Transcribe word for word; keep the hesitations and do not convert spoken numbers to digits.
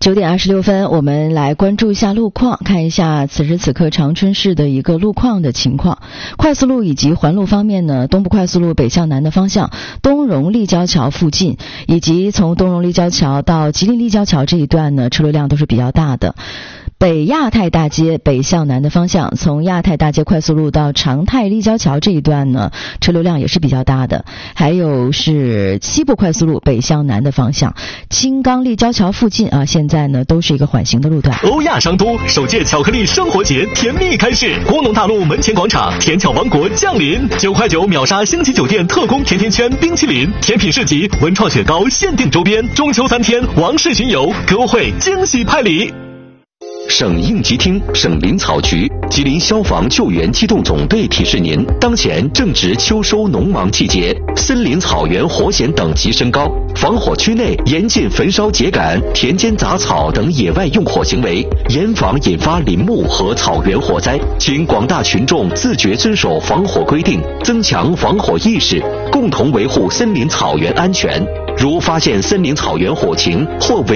九点二十六分，我们来关注一下路况，看一下此时此刻长春市的一个路况的情况。快速路以及环路方面呢，东部快速路北向南的方向，东荣立交桥附近，以及从东荣立交桥到吉林立交桥这一段呢，车流量都是比较大的。北亚太大街北向南的方向，从亚太大街快速路到长泰立交桥这一段呢，车流量也是比较大的。还有是西部快速路北向南的方向，青冈立交桥附近啊，现在呢都是一个缓行的路段。 欧亚商都首届巧克力生活节甜蜜开市，国农大路门前广场甜巧王国降临，九块九秒杀星级酒店特供甜甜圈、冰淇淋、甜品市集、文创雪糕限定周边，中秋三天王室巡游，歌会惊喜派礼。 省应急厅、省林草局、吉林消防救援机动总队提示您：当前正值秋收农忙季节，森林草原火险等级升高，防火区内严禁焚烧秸秆、田间杂草等野外用火行为，严防引发林木和草原火灾。请广大群众自觉遵守防火规定，增强防火意识，共同维护森林草原安全。如发现森林草原火情或危